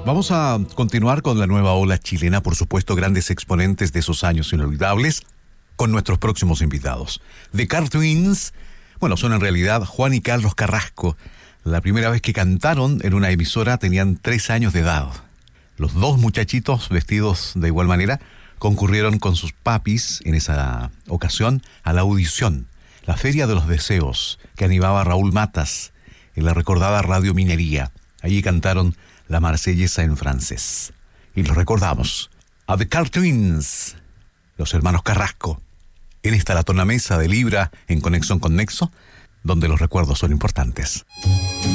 Vamos a continuar con la nueva ola chilena, por supuesto, grandes exponentes de esos años inolvidables, con nuestros próximos invitados. The Cartoons, bueno, son en realidad Juan y Carlos Carrasco. La primera vez que cantaron en una emisora tenían 3 años de edad. Los dos muchachitos, vestidos de igual manera, concurrieron con sus papis en esa ocasión a la audición, la Feria de los Deseos, que animaba Raúl Matas en la recordada Radio Minería. Allí cantaron la Marsellesa en francés. Y los recordamos a The Cartoons, los hermanos Carrasco, en esta La Tornamesa de Libra en Conexión con Nexo, donde los recuerdos son importantes.